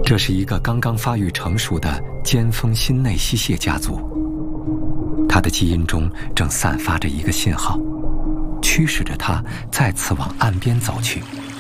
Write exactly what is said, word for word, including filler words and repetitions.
这是一个刚刚发育成熟的尖峰新内溪蟹家族，它的基因中正散发着一个信号，驱使着它再次往岸边走去。